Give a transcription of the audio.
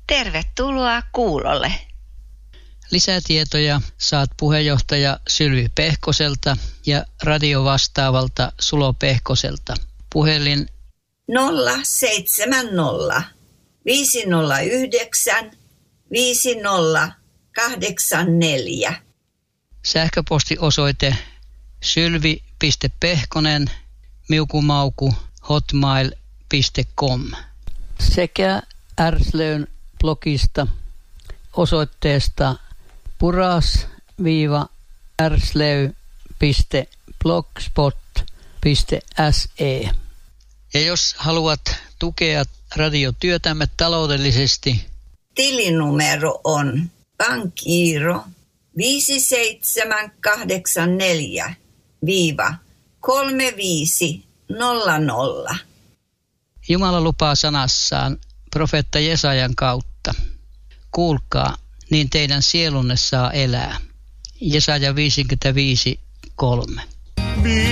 Tervetuloa kuulolle. Lisätietoja saat puheenjohtaja Sylvi Pehkoselta ja radiovastaavalta Sulo Pehkoselta. Puhelin 070 509 5084. Sähköpostiosoite sylvi.pehkonen@hotmail.com sekä Ärslön blogista osoitteesta puras-ärslöy.blogspot.se. Ja jos haluat tukea radiotyötämme taloudellisesti, tilinumero on pankkiiro 5784-3500. Jumala lupaa sanassaan profeetta Jesajan kautta. Kuulkaa, niin teidän sielunne saa elää. Jesaja 55:3.